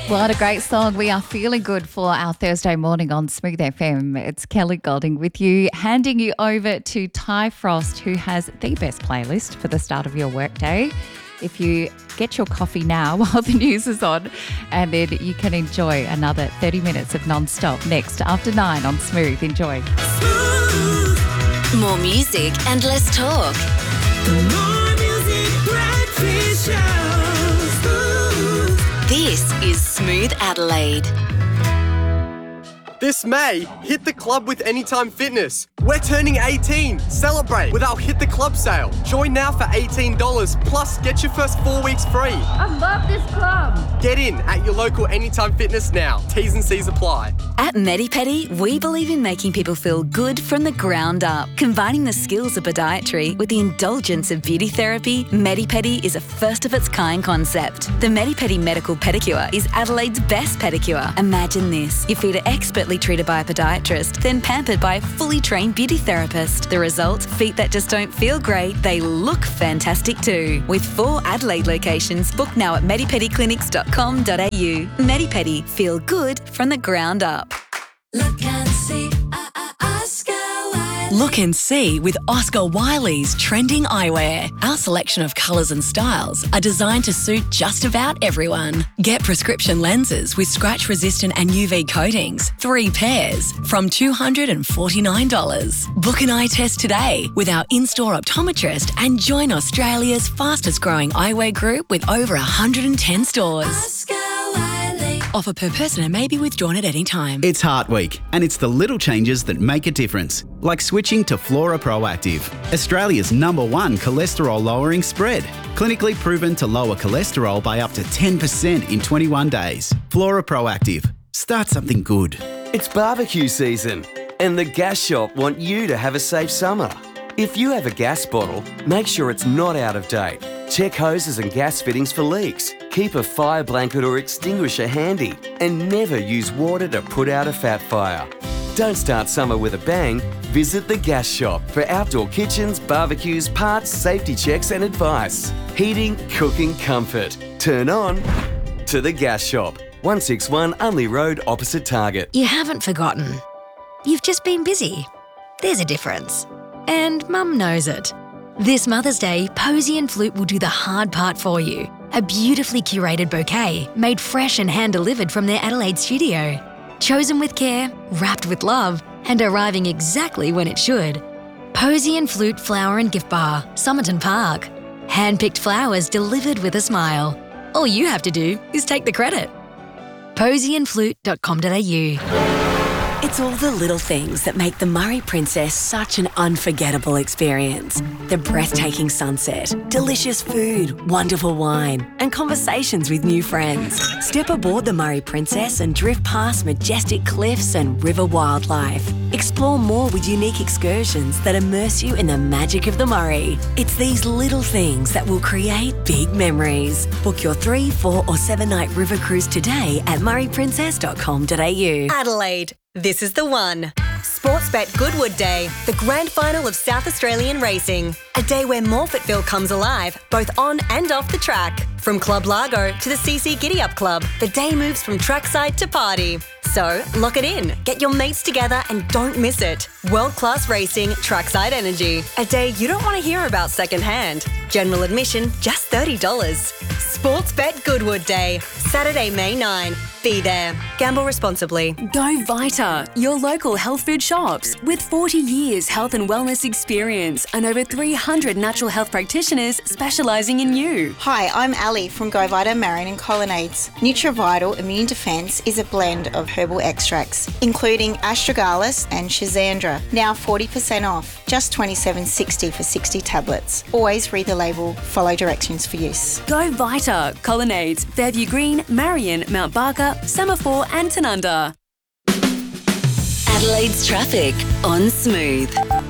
What a great song. We are feeling good for our Thursday morning on Smooth FM. It's Kelly Golding with you, handing you over to Ty Frost, who has the best playlist for the start of your workday. If you get your coffee now while the news is on, and then you can enjoy another 30 minutes of non-stop next after 9 on Smooth. Enjoy. More music and less talk. More music, breakfast show. This is Smooth Adelaide. This May, hit the club with Anytime Fitness. We're turning 18. Celebrate with our Hit the Club sale. Join now for $18, plus get your first 4 weeks free. I love this club. Get in at your local Anytime Fitness now. T's and C's apply. At MediPedi, we believe in making people feel good from the ground up. Combining the skills of podiatry with the indulgence of beauty therapy, MediPedi is a first-of-its-kind concept. The MediPedi Medical Pedicure is Adelaide's best pedicure. Imagine this. Your feet are expertly treated by a podiatrist, then pampered by a fully trained beauty therapist. The result? Feet that just don't feel great, they look fantastic too. With 4 Adelaide locations, book now at medipediclinics.com.au. MediPedi, feel good from the ground up. Look and see, Oscar Wilde. Look and see with Oscar Wiley's trending eyewear. Our selection of colours and styles are designed to suit just about everyone. Get prescription lenses with scratch-resistant and UV coatings, 3 pairs, from $249. Book an eye test today with our in-store optometrist and join Australia's fastest-growing eyewear group with over 110 stores. Oscar Wilde. Offer per person and may be withdrawn at any time. It's Heart Week, and it's the little changes that make a difference, like switching to Flora Proactive, Australia's #1 cholesterol-lowering spread. Clinically proven to lower cholesterol by up to 10% in 21 days. Flora Proactive. Start something good. It's barbecue season, and the Gas Shop want you to have a safe summer. If you have a gas bottle, make sure it's not out of date. Check hoses and gas fittings for leaks. Keep a fire blanket or extinguisher handy, and never use water to put out a fat fire. Don't start summer with a bang. Visit the Gas Shop for outdoor kitchens, barbecues, parts, safety checks and advice. Heating, cooking, comfort. Turn on to the Gas Shop. 161 Unley Road opposite Target. You haven't forgotten. You've just been busy. There's a difference. And Mum knows it. This Mother's Day, Posy and Flute will do the hard part for you. A beautifully curated bouquet, made fresh and hand-delivered from their Adelaide studio. Chosen with care, wrapped with love, and arriving exactly when it should. Posy and Flute Flower and Gift Bar, Somerton Park. Hand-picked flowers delivered with a smile. All you have to do is take the credit. posyandflute.com.au. It's all the little things that make the Murray Princess such an unforgettable experience. The breathtaking sunset, delicious food, wonderful wine, and conversations with new friends. Step aboard the Murray Princess and drift past majestic cliffs and river wildlife. Explore more with unique excursions that immerse you in the magic of the Murray. It's these little things that will create big memories. Book your 3, 4 or 7-night river cruise today at murrayprincess.com.au. Adelaide. This is the one. Sportsbet Goodwood Day, the grand final of South Australian racing. A day where Morfettville comes alive, both on and off the track. From Club Largo to the CC Giddy Up Club, the day moves from trackside to party. So, lock it in, get your mates together and don't miss it. World-class racing, trackside energy. A day you don't want to hear about secondhand. General admission, just $30. Sportsbet Goodwood Day, Saturday, May 9. Be there. Gamble responsibly. Go Vita, your local health food shops. With 40 years health and wellness experience and over 300 natural health practitioners specialising in you. Hi, I'm Ali from Go Vita Marion and Colonnades. NutriVital Immune Defence is a blend of herbal extracts, including astragalus and schizandra. Now 40% off, just $27.60 for 60 tablets. Always read the label, follow directions for use. Go Vita, Colonnades, Fairview Green, Marion, Mount Barker, Semaphore and Tanunda. Adelaide's traffic on Smooth.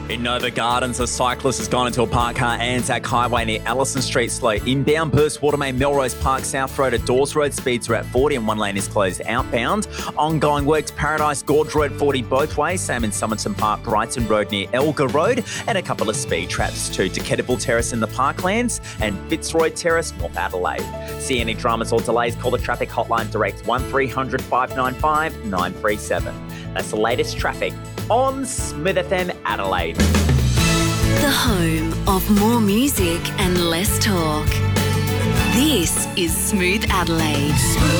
In Nova Gardens, a cyclist has gone into a parked car Anzac Highway near Allison Street slow inbound. Burst Watermain Melrose Park South Road at Dawes Road. Speeds are at 40 and one lane is closed outbound. Ongoing works Paradise Gorge Road 40 both ways. Same in Somerton Park, Brighton Road near Elgar Road. And a couple of speed traps to Decataville Terrace in the Parklands and Fitzroy Terrace, North Adelaide. See any dramas or delays, call the traffic hotline direct 1300 595 937. That's the latest traffic on Smooth FM Adelaide. The home of more music and less talk. This is Smooth Adelaide.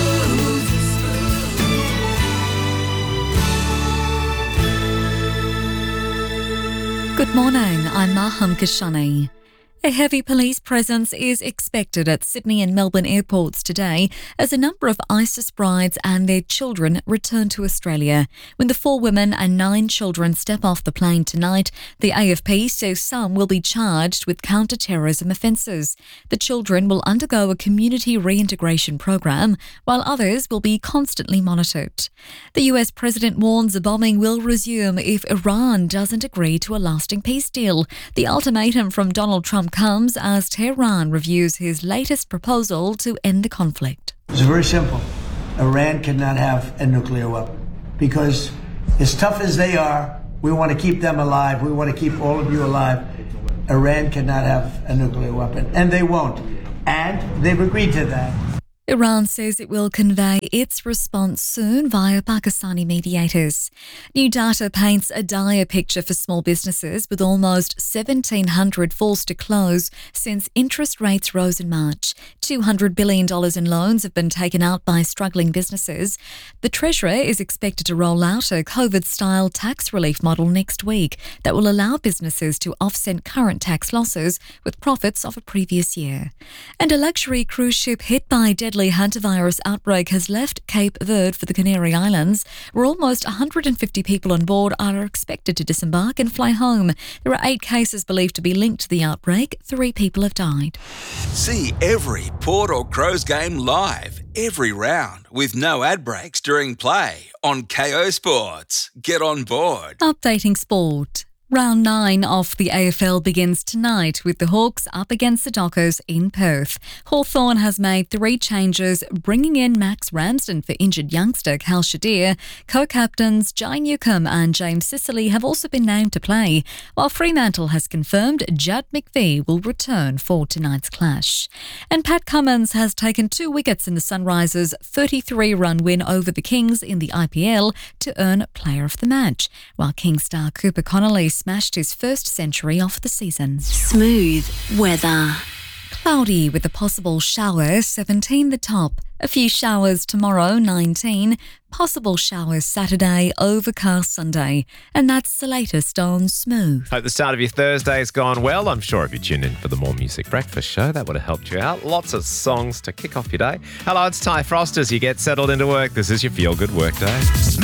Good morning, I'm Maham Kashani. A heavy police presence is expected at Sydney and Melbourne airports today as a number of ISIS brides and their children return to Australia. When the 4 women and 9 children step off the plane tonight, the AFP says some will be charged with counter-terrorism offences. The children will undergo a community reintegration program, while others will be constantly monitored. The US president warns the bombing will resume if Iran doesn't agree to a lasting peace deal. The ultimatum from Donald Trump comes as Tehran reviews his latest proposal to end the conflict. It's very simple. Iran cannot have a nuclear weapon because as tough as they are, we want to keep them alive. We want to keep all of you alive. Iran cannot have a nuclear weapon, and they won't. And they've agreed to that. Iran says it will convey its response soon via Pakistani mediators. New data paints a dire picture for small businesses, with almost 1,700 forced to close since interest rates rose in March. $200 billion in loans have been taken out by struggling businesses. The Treasurer is expected to roll out a COVID-style tax relief model next week that will allow businesses to offset current tax losses with profits of a previous year. And a luxury cruise ship hit by deadly hantavirus outbreak has left Cape Verde for the Canary Islands, where almost 150 people on board are expected to disembark and fly home. There are 8 cases believed to be linked to the outbreak. 3 people have died. See every Port or Crows game live, every round, with no ad breaks during play on KO Sports. Get on board. Updating sport. Round 9 of the AFL begins tonight with the Hawks up against the Dockers in Perth. Hawthorn has made 3 changes, bringing in Max Ramsden for injured youngster Cal Shadir. Co-captains Jai Newcombe and James Sicily have also been named to play, while Fremantle has confirmed Judd McVie will return for tonight's clash. And Pat Cummins has taken 2 wickets in the Sunrisers' 33-run win over the Kings in the IPL to earn Player of the Match, while Kings star Cooper Connolly smashed his first century of the season. Smooth weather. Cloudy with a possible shower, 17 the top. A few showers tomorrow, 19. Possible showers Saturday, overcast Sunday. And that's the latest on Smooth. Hope the start of your Thursday's gone well. I'm sure if you tuned in for the More Music Breakfast show, that would have helped you out. Lots of songs to kick off your day. Hello, it's Ty Frost as you get settled into work. This is your Feel Good Work Day.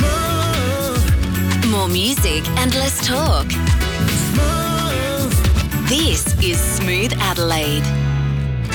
More music and less talk. This is Smooth Adelaide.